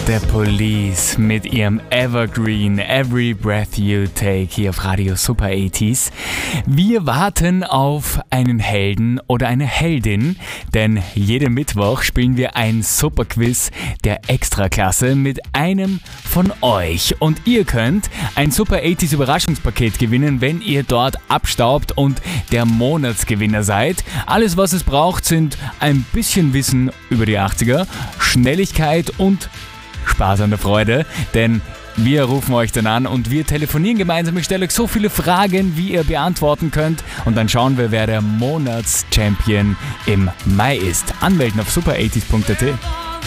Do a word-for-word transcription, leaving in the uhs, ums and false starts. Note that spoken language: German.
The Police mit ihrem Evergreen Every Breath You Take hier auf Radio Super achtziger. Wir warten auf einen Helden oder eine Heldin, denn jeden Mittwoch spielen wir ein Superquiz der Extraklasse mit einem von euch. Und ihr könnt ein Super achtziger Überraschungspaket gewinnen, wenn ihr dort abstaubt und der Monatsgewinner seid. Alles, was es braucht, sind ein bisschen Wissen über die achtziger, Schnelligkeit und Spaß an der Freude, denn wir rufen euch dann an und wir telefonieren gemeinsam. Ich stelle euch so viele Fragen, wie ihr beantworten könnt und dann schauen wir, wer der Monatschampion im Mai ist. Anmelden auf super achtziger punkt at.